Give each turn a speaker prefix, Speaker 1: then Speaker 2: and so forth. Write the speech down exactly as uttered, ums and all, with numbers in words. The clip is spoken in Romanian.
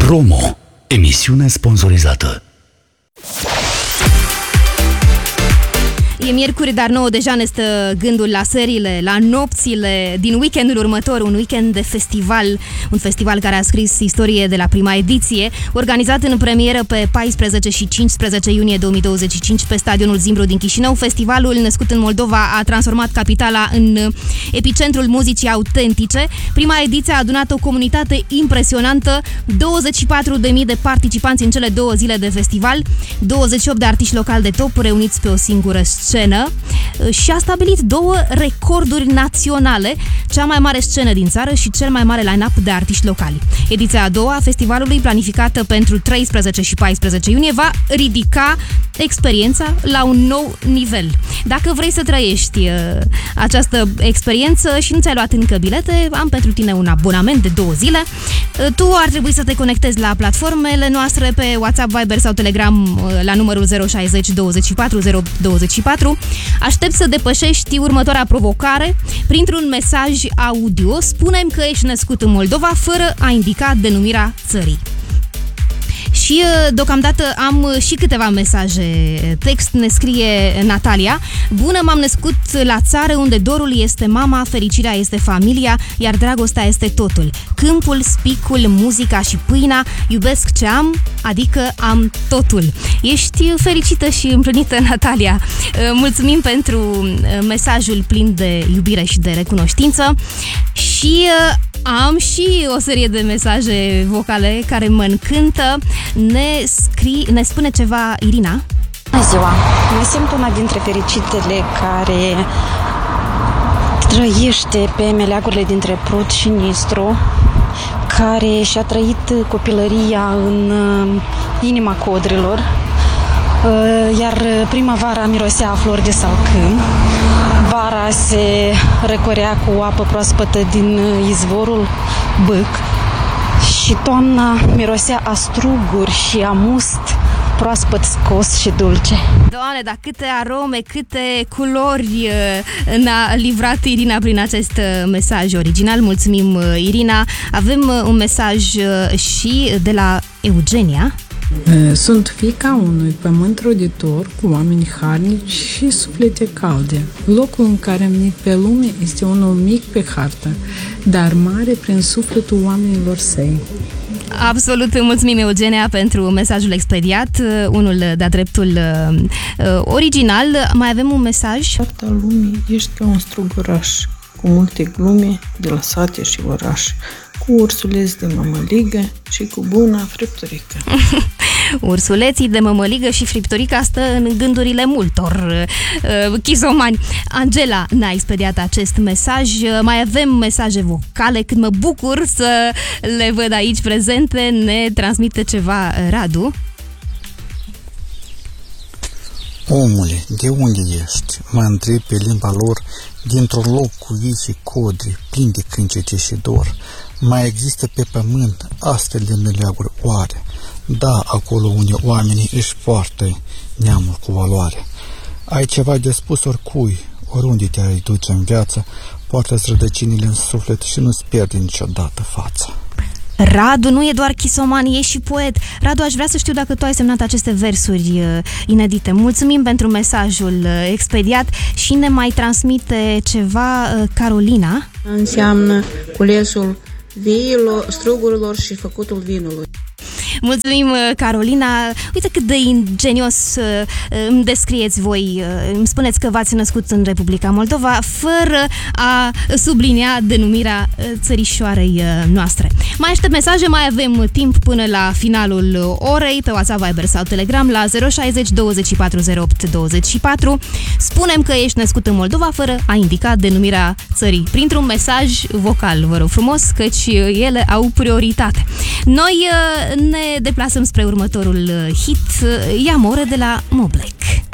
Speaker 1: Promo. Emisiune sponsorizată.
Speaker 2: E miercuri, dar nouă deja ne stă gândul la serile, la nopțile din weekendul următor, un weekend de festival, un festival care a scris istorie de la prima ediție, organizat în premieră pe paisprezece și cincisprezece iunie două mii douăzeci și cinci pe stadionul Zimbru din Chișinău. Festivalul, născut în Moldova, a transformat capitala în epicentrul muzicii autentice. Prima ediție a adunat o comunitate impresionantă, douăzeci și patru de mii de participanți în cele două zile de festival, douăzeci și opt de artiști locali de top reuniți pe o singură scenă și a stabilit două recorduri naționale, cea mai mare scenă din țară și cel mai mare line-up de artiști locali. Ediția a doua a festivalului, planificată pentru treisprezece și paisprezece iunie, va ridica experiența la un nou nivel. Dacă vrei să trăiești uh, această experiență și nu ți-ai luat încă bilete, am pentru tine un abonament de două zile. Uh, tu ar trebui să te conectezi la platformele noastre pe WhatsApp, Viber sau Telegram uh, la numărul zero șase zero douăzeci și patru zero douăzeci și patru. Aștept să depășești următoarea provocare printr-un mesaj audio. Spune-mi că ești născut în Moldova fără a indica denumirea țării. Și deocamdată am și câteva mesaje text. Ne scrie Natalia: bună, m-am născut la țară unde dorul este mama, fericirea este familia, iar dragostea este totul. Câmpul, spicul, muzica și pâinea, iubesc ce am, adică am totul. Ești fericită și împlinită, Natalia. Mulțumim pentru mesajul plin de iubire și de recunoștință. Și am și o serie de mesaje vocale care mă încântă. Ne, scrie, ne spune ceva Irina.
Speaker 3: Bună ziua! Mă simt una dintre fericitele care trăiește pe meleagurile dintre Prut și Nistru, care și-a trăit copilăria în inima codrilor, iar primăvara mirosea a flori de salcâm, vara se răcorea cu apă proaspătă din izvorul Bâc și toamna mirosea a struguri și a must proaspăt scos și dulce.
Speaker 2: Doamne, dar câte arome, câte culori ne-a livrat Irina prin acest mesaj original. Mulțumim, Irina. Avem un mesaj și de la Eugenia.
Speaker 4: Sunt fiica unui pământ roditor cu oameni harnici și suflete calde. Locul în care am venit pe lume este unul mic pe hartă, dar mare prin sufletul oamenilor săi.
Speaker 2: Absolut, mulțumim, Eugenia, pentru mesajul expediat, unul de-a dreptul uh, original. Mai avem un mesaj.
Speaker 5: Partea lumii ești ca un struguraș, cu multe glume de la sate și oraș, cu ursuleți de mămăligă și cu buna fripturică.
Speaker 2: Ursuleții de mămăligă și fripturica stă în gândurile multor uh, chisomani. Angela ne-a expediat acest mesaj. Mai avem mesaje vocale. Când mă bucur să le văd aici prezente, ne transmite ceva Radu.
Speaker 6: Omule, de unde ești? Mă întreb pe limba lor, dintr-un loc cu vii și codri, plin de câncete și dor. Mai există pe pământ astfel de meleaguri oare? Da, acolo unde oamenii își poartă neamul cu valoare. Ai ceva de spus oricui, oriunde te-ai duce în viață, poartă-ți rădăcinile în suflet și nu-ți pierde niciodată fața.
Speaker 2: Radu nu e doar chisoman, e și poet. Radu, aș vrea să știu dacă tu ai semnat aceste versuri uh, inedite. Mulțumim pentru mesajul uh, expediat și ne mai transmite ceva uh, Carolina.
Speaker 7: Înseamnă culesul viilor, strugurilor și făcutul vinului.
Speaker 2: Mulțumim, Carolina. Uite cât de ingenios îmi descrieți voi. Îmi spuneți că v-ați născut în Republica Moldova fără a sublinia denumirea țărișoarei noastre. Mai aștept mesaje, mai avem timp până la finalul orei pe WhatsApp, Viber sau Telegram la zero șase zero douăzeci și patru zero opt douăzeci și patru. Spunem că ești născut în Moldova fără a indica denumirea țării printr-un mesaj vocal, vă rog frumos, căci ele au prioritate. Noi ne deplasăm spre următorul hit, Iamore de la Moblec.